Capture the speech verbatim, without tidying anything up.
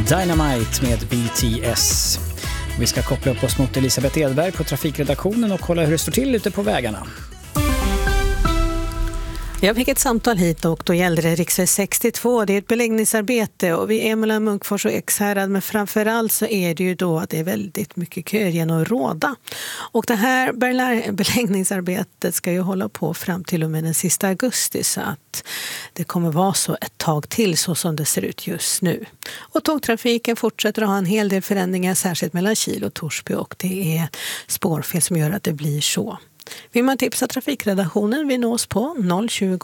Dynamite med B T S. Vi ska koppla upp oss mot Elisabeth Edberg på trafikredaktionen och kolla hur det står till ute på vägarna. Jag fick ett samtal hit och då gällde det riksväg sextiotvå. Det är ett beläggningsarbete och vi är mellan Munkfors och Ekshärad, men framförallt så är det ju då att det är väldigt mycket köer genom Råda. Och det här beläggningsarbetet ska ju hålla på fram till och med den sista augusti, så att det kommer vara så ett tag till så som det ser ut just nu. Och tågtrafiken fortsätter att ha en hel del förändringar, särskilt mellan Kil och Torsby, och det är spårfel som gör att det blir så. Vill man tipsa trafikredaktionen, vi nås på noll tjugo,